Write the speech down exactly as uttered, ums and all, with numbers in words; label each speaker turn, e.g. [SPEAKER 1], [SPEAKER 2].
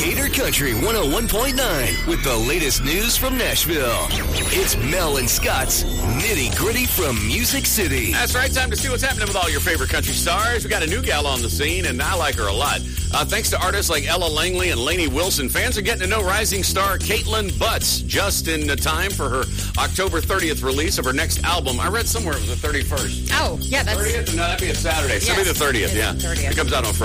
[SPEAKER 1] Gator Country one oh one point nine with the latest news from Nashville. It's Mel and Scott's Nitty Gritty from Music City.
[SPEAKER 2] That's right. Time to see what's happening with all your favorite country stars. We got a new gal on the scene, and I like her a lot. Uh, thanks to artists like Ella Langley and Lainey Wilson, fans are getting to know rising star Caitlin Butts just in time for her October thirtieth release of her next album. I read somewhere it was the thirty-first.
[SPEAKER 3] Oh, yeah, that's...
[SPEAKER 2] thirtieth? No, that'd be a Saturday. So
[SPEAKER 3] Yes,
[SPEAKER 2] it'll be the thirtieth,
[SPEAKER 3] it is
[SPEAKER 2] yeah.
[SPEAKER 3] the thirtieth.
[SPEAKER 2] It comes out on Friday.